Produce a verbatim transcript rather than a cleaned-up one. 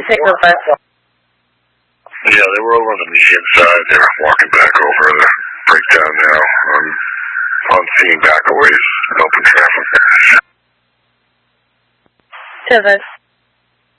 six oh five. Yeah, they were over on the museum side. They're walking back over the breakdown now. I'm on scene back a ways, open traffic. Seven.